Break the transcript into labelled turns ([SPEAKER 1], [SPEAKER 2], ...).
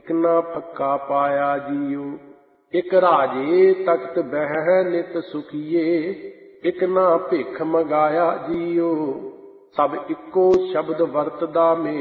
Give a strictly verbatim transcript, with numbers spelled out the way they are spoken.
[SPEAKER 1] ਇਕ ਨਾ ਫੱਕਾ ਪਾਇਆ ਜੀਓ। ਇਕ ਰਾਜੇ ਤਖਤ ਬਹਿ ਨਿਤ ਸੁਖੀਏ, ਇਕ ਨਾ ਭਿਖ ਮੰਗਾਇਆ ਜੀਓ। ਸਭ ਇੱਕੋ ਸ਼ਬਦ ਵਰਤਦਾ ਮੇਰਾ,